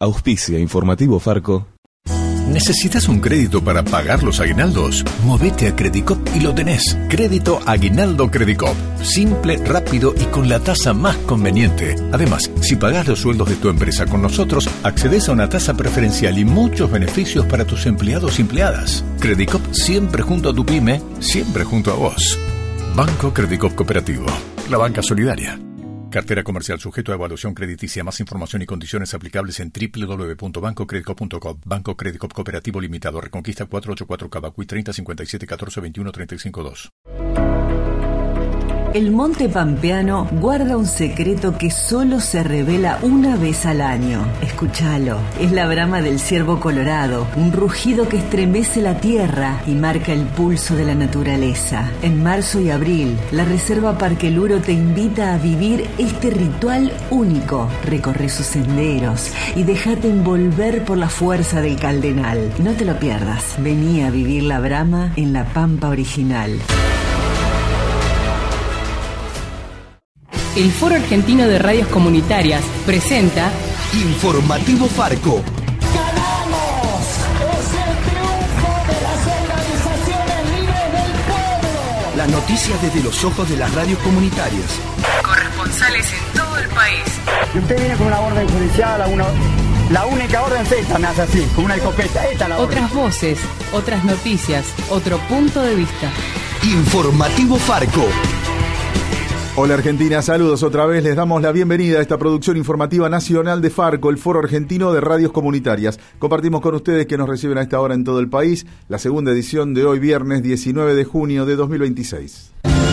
Auspicia Informativo Farco. ¿Necesitas un crédito para pagar los aguinaldos? Movete a Credicop y lo tenés. Crédito Aguinaldo Credicop. Simple, rápido y con la tasa más conveniente. Además, si pagás los sueldos de tu empresa con nosotros, accedes a una tasa preferencial y muchos beneficios para tus empleados y empleadas. Credicop, siempre junto a tu pyme, siempre junto a vos. Banco Credicop Cooperativo. La banca solidaria. Cartera comercial sujeto a evaluación crediticia. Más información y condiciones aplicables en www.bancocredicop.com. Banco Credicop Cooperativo Limitado. Reconquista 484 Cavacuy 30 57 14 21 35 2. El monte pampeano guarda un secreto que solo se revela una vez al año. Escúchalo. Es la brama del ciervo colorado, un rugido que estremece la tierra y marca el pulso de la naturaleza. En marzo y abril, la Reserva Parque Luro te invita a vivir este ritual único. Recorre sus senderos y déjate envolver por la fuerza del caldenal. No te lo pierdas. Vení a vivir la brama en la pampa original. El Foro Argentino de Radios Comunitarias presenta Informativo Farco. ¡Ganamos! ¡Es el triunfo de las organizaciones libres del pueblo! Las noticias desde los ojos de las radios comunitarias. corresponsales en todo el país. Y usted viene con una orden judicial, la única orden es esta, me hace así, con una escopeta. Esta es la orden. Otras voces, otras noticias, otro punto de vista. Informativo Farco. Hola Argentina, saludos otra vez, les damos la bienvenida a esta producción informativa nacional de Farco, el Foro Argentino de Radios Comunitarias. Compartimos con ustedes que nos reciben a esta hora en todo el país, la segunda edición de hoy viernes 19 de junio de 2026.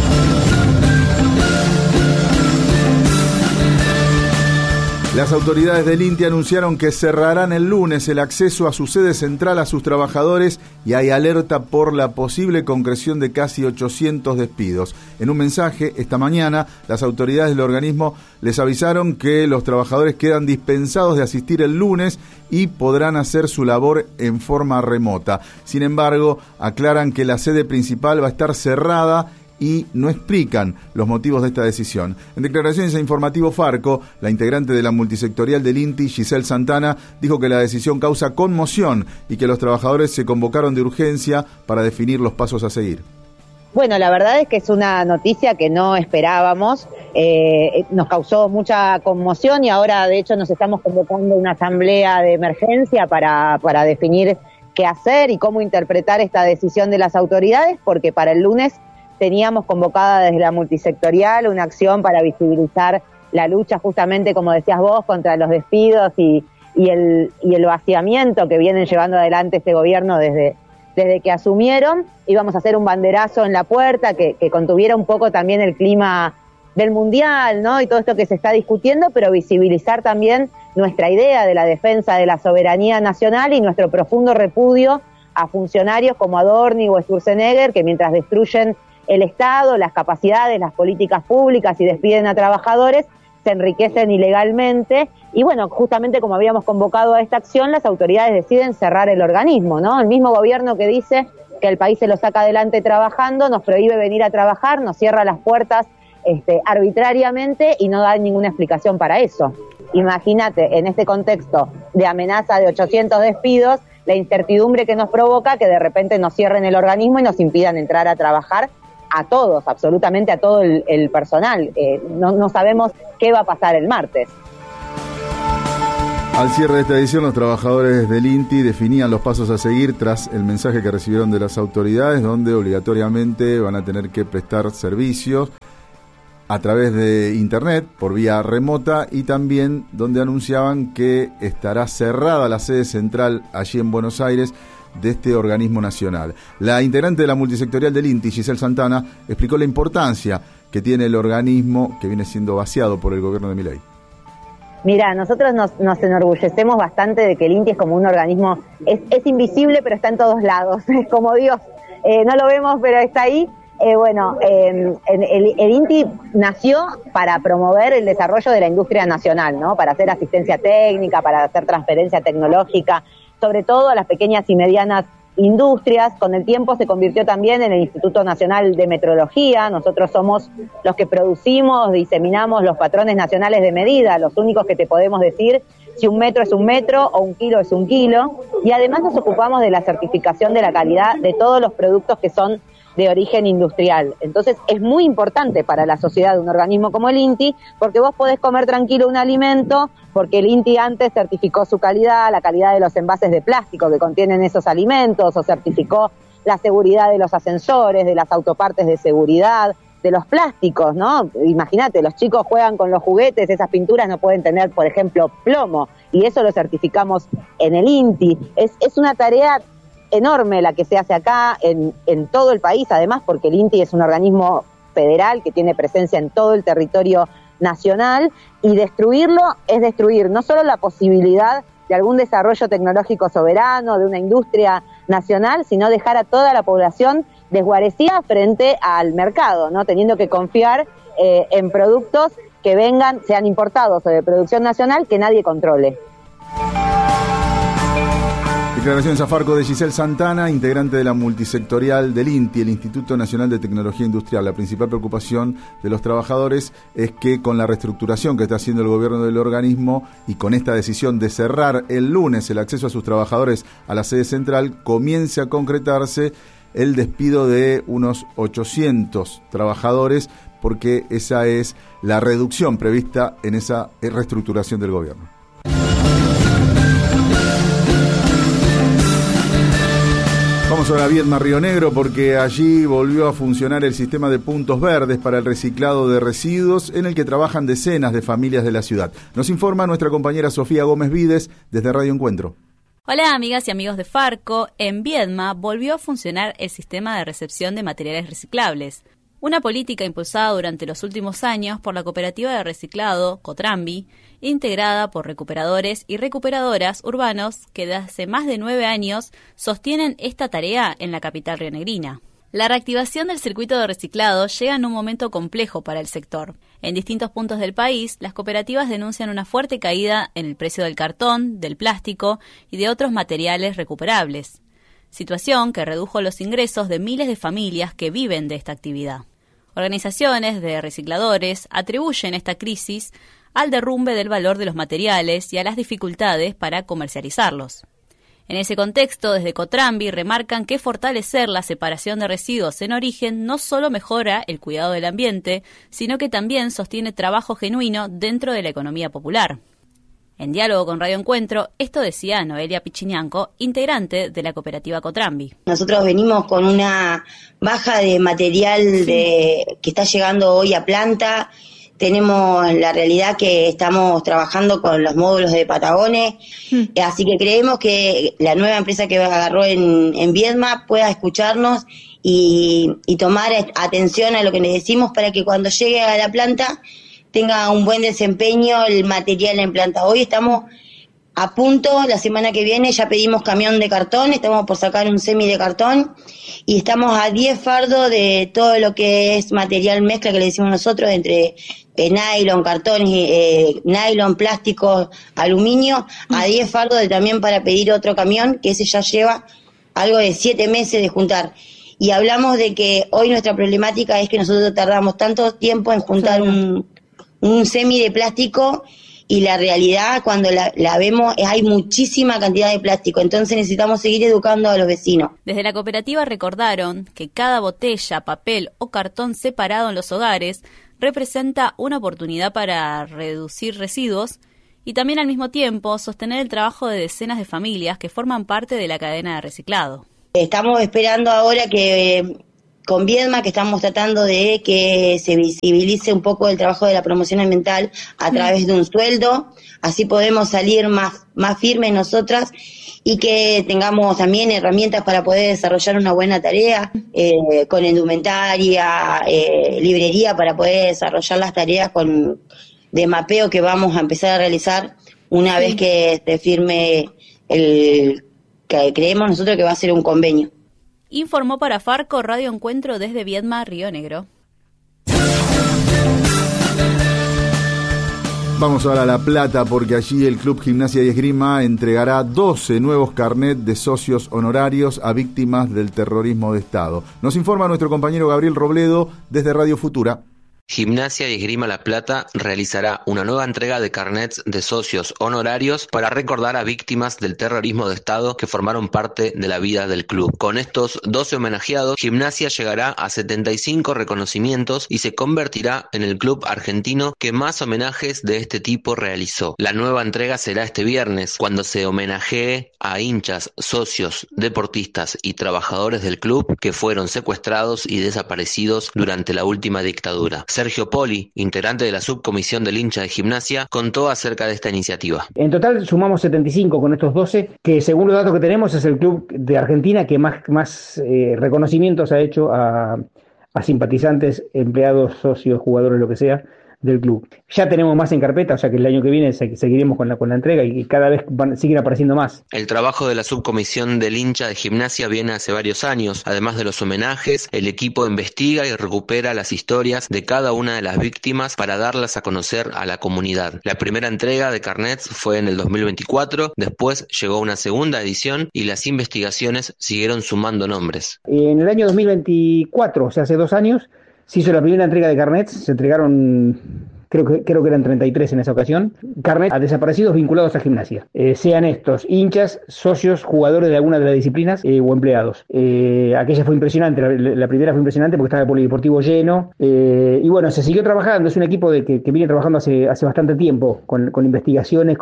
Las autoridades del INTI anunciaron que cerrarán el lunes el acceso a su sede central a sus trabajadores y hay alerta por la posible concreción de casi 800 despidos. En un mensaje esta mañana, las autoridades del organismo les avisaron que los trabajadores quedan dispensados de asistir el lunes y podrán hacer su labor en forma remota. Sin embargo, aclaran que la sede principal va a estar cerrada y no explican los motivos de esta decisión. En declaraciones a Informativo Farco, la integrante de la multisectorial del INTI, Giselle Santana, dijo que la decisión causa conmoción y que los trabajadores se convocaron de urgencia para definir los pasos a seguir. Bueno, la verdad es que es una noticia que no esperábamos, nos causó mucha conmoción y ahora de hecho nos estamos convocando una asamblea de emergencia para definir qué hacer y cómo interpretar esta decisión de las autoridades, porque para el lunes teníamos convocada desde la multisectorial una acción para visibilizar la lucha justamente, como decías vos, contra los despidos y el vaciamiento que vienen llevando adelante este gobierno desde que asumieron. Íbamos a hacer un banderazo en la puerta que contuviera un poco también el clima del mundial, ¿no? Y todo esto que se está discutiendo, pero visibilizar también nuestra idea de la defensa de la soberanía nacional y nuestro profundo repudio a funcionarios como Adorni o Sturzenegger, que mientras destruyen el Estado, las capacidades, las políticas públicas y despiden a trabajadores, se enriquecen ilegalmente. Y bueno, justamente como habíamos convocado a esta acción, las autoridades deciden cerrar el organismo, ¿no? El mismo gobierno que dice que el país se lo saca adelante trabajando, nos prohíbe venir a trabajar, nos cierra las puertas arbitrariamente y no da ninguna explicación para eso. Imagínate, en este contexto de amenaza de 800 despidos, la incertidumbre que nos provoca que de repente nos cierren el organismo y nos impidan entrar a trabajar a todos, absolutamente a todo el personal. No sabemos qué va a pasar el martes. Al cierre de esta edición, los trabajadores del INTI definían los pasos a seguir tras el mensaje que recibieron de las autoridades, donde obligatoriamente van a tener que prestar servicios a través de internet, por vía remota, y también donde anunciaban que estará cerrada la sede central allí en Buenos Aires de este organismo nacional. La integrante de la multisectorial del INTI, Giselle Santana, explicó la importancia que tiene el organismo que viene siendo vaciado por el gobierno de Milei. Mira, nosotros nos enorgullecemos bastante de que el INTI es como un organismo, es invisible pero está en todos lados, es como Dios, no lo vemos pero está ahí. El INTI nació para promover el desarrollo de la industria nacional, ¿no? Para hacer asistencia técnica, para hacer transferencia tecnológica, sobre todo a las pequeñas y medianas industrias. Con el tiempo se convirtió también en el Instituto Nacional de Metrología. Nosotros somos los que producimos, diseminamos los patrones nacionales de medida. Los únicos que te podemos decir si 1 metro es 1 metro o 1 kilo es 1 kilo, y además nos ocupamos de la certificación de la calidad de todos los productos que son de origen industrial. Entonces es muy importante para la sociedad un organismo como el INTI, porque vos podés comer tranquilo un alimento, porque el INTI antes certificó su calidad, la calidad de los envases de plástico que contienen esos alimentos, o certificó la seguridad de los ascensores, de las autopartes de seguridad, de los plásticos, ¿no? Imagínate, los chicos juegan con los juguetes, esas pinturas no pueden tener, por ejemplo, plomo, y eso lo certificamos en el INTI. Es una tarea enorme la que se hace acá en todo el país, además porque el INTI es un organismo federal que tiene presencia en todo el territorio nacional, y destruirlo es destruir no solo la posibilidad de algún desarrollo tecnológico soberano, de una industria nacional, sino dejar a toda la población desguarecida frente al mercado, ¿no? Teniendo que confiar en productos que vengan, sean importados o de producción nacional, que nadie controle. Declaraciones a Farco de Giselle Santana, integrante de la multisectorial del INTI, el Instituto Nacional de Tecnología Industrial. La principal preocupación de los trabajadores es que con la reestructuración que está haciendo el gobierno del organismo y con esta decisión de cerrar el lunes el acceso a sus trabajadores a la sede central, comience a concretarse el despido de unos 800 trabajadores, porque esa es la reducción prevista en esa reestructuración del gobierno. Vamos ahora a Viedma, Río Negro, porque allí volvió a funcionar el sistema de puntos verdes para el reciclado de residuos, en el que trabajan decenas de familias de la ciudad. Nos informa nuestra compañera Sofía Gómez Vides desde Radio Encuentro. Hola amigas y amigos de Farco. En Viedma volvió a funcionar el sistema de recepción de materiales reciclables, una política impulsada durante los últimos años por la cooperativa de reciclado Cotrambi, integrada por recuperadores y recuperadoras urbanos que desde hace más de 9 años sostienen esta tarea en la capital rionegrina. La reactivación del circuito de reciclado llega en un momento complejo para el sector. En distintos puntos del país, las cooperativas denuncian una fuerte caída en el precio del cartón, del plástico y de otros materiales recuperables, situación que redujo los ingresos de miles de familias que viven de esta actividad. Organizaciones de recicladores atribuyen esta crisis al derrumbe del valor de los materiales y a las dificultades para comercializarlos. En ese contexto, desde Cotrambi remarcan que fortalecer la separación de residuos en origen no solo mejora el cuidado del ambiente, sino que también sostiene trabajo genuino dentro de la economía popular. En diálogo con Radio Encuentro, esto decía Noelia Pichinianco, integrante de la cooperativa Cotrambi. Nosotros venimos con una baja de material que está llegando hoy a planta. Tenemos la realidad que estamos trabajando con los módulos de Patagones, así que creemos que la nueva empresa que agarró en Viedma pueda escucharnos y tomar atención a lo que le decimos para que cuando llegue a la planta tenga un buen desempeño el material en planta. Hoy estamos a punto, la semana que viene ya pedimos camión de cartón, estamos por sacar un semi de cartón y estamos a 10 fardos de todo lo que es material mezcla que le decimos nosotros, entre nylon, cartón, nylon, plástico, aluminio, a 10 fardos también para pedir otro camión, que ese ya lleva algo de 7 meses de juntar. Y hablamos de que hoy nuestra problemática es que nosotros tardamos tanto tiempo en juntar un semi de plástico, y la realidad cuando la vemos hay muchísima cantidad de plástico, entonces necesitamos seguir educando a los vecinos. Desde la cooperativa recordaron que cada botella, papel o cartón separado en los hogares representa una oportunidad para reducir residuos y también al mismo tiempo sostener el trabajo de decenas de familias que forman parte de la cadena de reciclado. Estamos esperando ahora que con Viedma, que estamos tratando de que se visibilice un poco el trabajo de la promoción ambiental a través de un sueldo, así podemos salir más firmes nosotras y que tengamos también herramientas para poder desarrollar una buena tarea con indumentaria, librería, para poder desarrollar las tareas de mapeo que vamos a empezar a realizar una vez que se firme que creemos nosotros que va a ser un convenio. Informó para Farco Radio Encuentro desde Viedma, Río Negro. Vamos ahora a La Plata, porque allí el Club Gimnasia y Esgrima entregará 12 nuevos carnets de socios honorarios a víctimas del terrorismo de Estado. Nos informa nuestro compañero Gabriel Robledo desde Radio Futura. Gimnasia y Esgrima La Plata realizará una nueva entrega de carnets de socios honorarios para recordar a víctimas del terrorismo de Estado que formaron parte de la vida del club. Con estos 12 homenajeados, Gimnasia llegará a 75 reconocimientos y se convertirá en el club argentino que más homenajes de este tipo realizó. La nueva entrega será este viernes, cuando se homenajee a hinchas, socios, deportistas y trabajadores del club que fueron secuestrados y desaparecidos durante la última dictadura. Sergio Poli, integrante de la subcomisión del hincha de Gimnasia, contó acerca de esta iniciativa. En total sumamos 75 con estos 12, que según los datos que tenemos es el club de Argentina que más reconocimientos ha hecho a simpatizantes, empleados, socios, jugadores, lo que sea, del club. Ya tenemos más en carpeta, o sea que el año que viene seguiremos con la entrega y cada vez siguen apareciendo más. El trabajo de la subcomisión del hincha de Gimnasia viene hace varios años. Además de los homenajes, el equipo investiga y recupera las historias de cada una de las víctimas para darlas a conocer a la comunidad. La primera entrega de carnets fue en el 2024, después llegó una segunda edición y las investigaciones siguieron sumando nombres. En el año 2024, o sea hace 2 años, se hizo la primera entrega de carnets, se entregaron, creo que eran 33 en esa ocasión, carnets a desaparecidos vinculados a Gimnasia, sean estos hinchas, socios, jugadores de alguna de las disciplinas o empleados. Aquella fue impresionante, la primera fue impresionante porque estaba el polideportivo lleno, y bueno, se siguió trabajando, es un equipo que viene trabajando hace bastante tiempo, con investigaciones,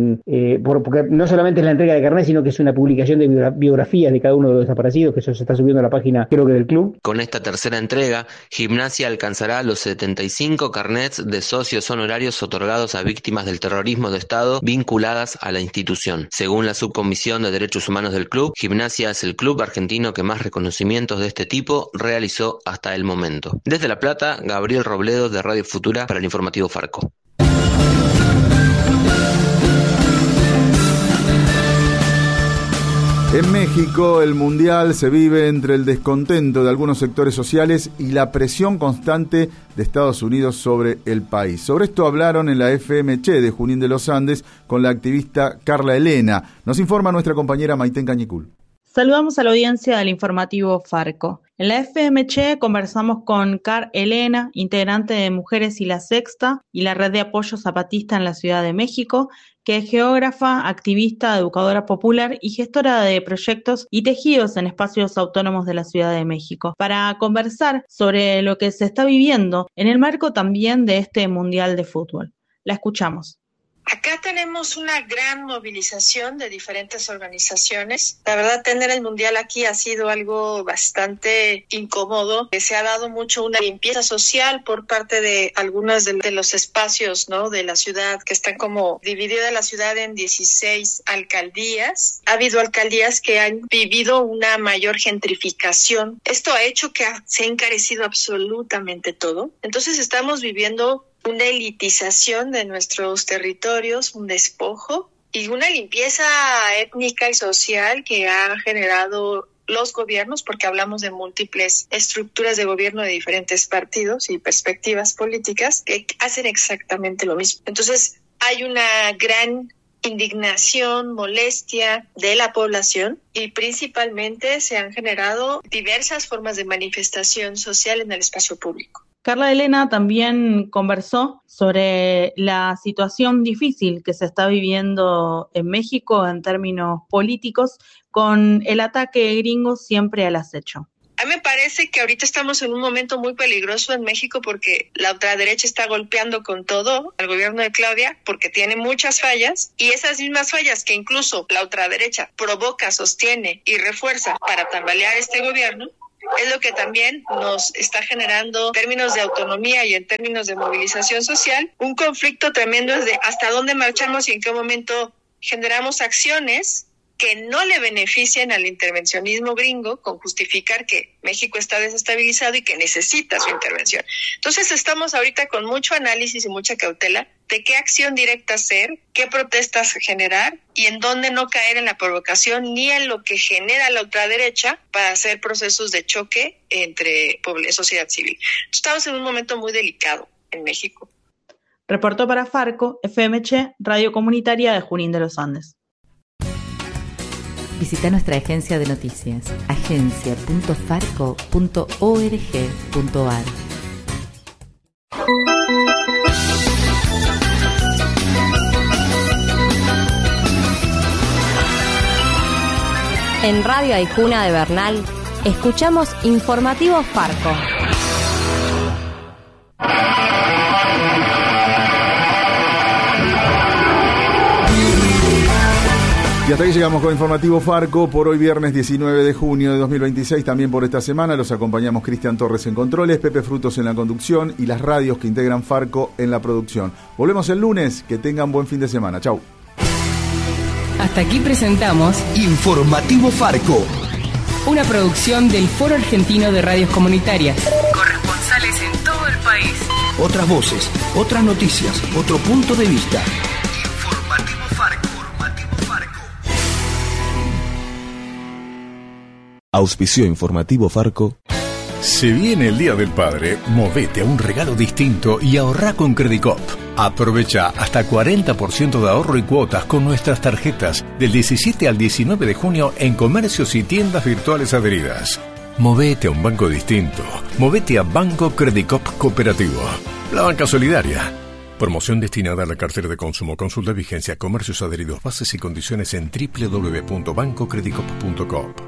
porque no solamente es la entrega de carnets, sino que es una publicación de biografías de cada uno de los desaparecidos, que eso se está subiendo a la página, creo que del club. Con esta tercera entrega, Gimnasia alcanzará los 75 carnets de socios honorarios otorgados a víctimas del terrorismo de Estado vinculadas a la institución. Según la subcomisión de derechos humanos del club, Gimnasia es el club argentino que más reconocimientos de este tipo realizó hasta el momento. Desde La Plata, Gabriel Robledo de Radio Futura para el informativo Farco. En México, el Mundial se vive entre el descontento de algunos sectores sociales y la presión constante de Estados Unidos sobre el país. Sobre esto hablaron en la FM Che de Junín de los Andes con la activista Carla Elena. Nos informa nuestra compañera Maitén Cañicul. Saludamos a la audiencia del informativo Farco. En la FM Che conversamos con Car Elena, integrante de Mujeres y la Sexta y la Red de Apoyo Zapatista en la Ciudad de México, que es geógrafa, activista, educadora popular y gestora de proyectos y tejidos en espacios autónomos de la Ciudad de México, para conversar sobre lo que se está viviendo en el marco también de este Mundial de Fútbol. La escuchamos. Acá tenemos una gran movilización de diferentes organizaciones. La verdad, tener el Mundial aquí ha sido algo bastante incómodo. Se ha dado mucho una limpieza social por parte de algunos de los espacios, ¿no?, de la ciudad, que están como dividida la ciudad en 16 alcaldías. Ha habido alcaldías que han vivido una mayor gentrificación. Esto ha hecho que se ha encarecido absolutamente todo. Entonces estamos viviendo una elitización de nuestros territorios, un despojo y una limpieza étnica y social que ha generado los gobiernos, porque hablamos de múltiples estructuras de gobierno de diferentes partidos y perspectivas políticas que hacen exactamente lo mismo. Entonces hay una gran indignación, molestia de la población y principalmente se han generado diversas formas de manifestación social en el espacio público. Carla Elena también conversó sobre la situación difícil que se está viviendo en México en términos políticos, con el ataque gringo siempre al acecho. A mí me parece que ahorita estamos en un momento muy peligroso en México porque la ultraderecha está golpeando con todo al gobierno de Claudia porque tiene muchas fallas, y esas mismas fallas que incluso la ultraderecha provoca, sostiene y refuerza para tambalear este gobierno, es lo que también nos está generando, en términos de autonomía y en términos de movilización social, un conflicto tremendo de hasta dónde marchamos y en qué momento generamos acciones que no le beneficien al intervencionismo gringo, con justificar que México está desestabilizado y que necesita su intervención. Entonces estamos ahorita con mucho análisis y mucha cautela de qué acción directa hacer, qué protestas generar y en dónde no caer en la provocación ni en lo que genera la ultraderecha para hacer procesos de choque entre sociedad civil. Estamos en un momento muy delicado en México. Reportó para Farco, FM Che, Radio Comunitaria de Junín de los Andes. Visita nuestra agencia de noticias, agencia.farco.org.ar. En Radio Aijuna de Bernal, escuchamos Informativo Farco. Y hasta aquí llegamos con Informativo Farco por hoy viernes 19 de junio de 2026. También por esta semana los acompañamos Cristian Torres en controles, Pepe Frutos en la conducción y las radios que integran Farco en la producción. Volvemos el lunes, que tengan buen fin de semana. Chau. Hasta aquí presentamos Informativo Farco, una producción del Foro Argentino de Radios Comunitarias. Corresponsales en todo el país. Otras voces, otras noticias, otro punto de vista. Informativo Farco. Auspició Informativo Farco. Se viene el Día del Padre, movete a un regalo distinto y ahorrá con Credicop. Aprovecha hasta 40% de ahorro y cuotas con nuestras tarjetas del 17 al 19 de junio en comercios y tiendas virtuales adheridas. Movete a un banco distinto. Movete a Banco Credicop Cooperativo. La banca solidaria. Promoción destinada a la cartera de consumo. Consulta vigencia, comercios adheridos, bases y condiciones en www.bancocredicop.coop.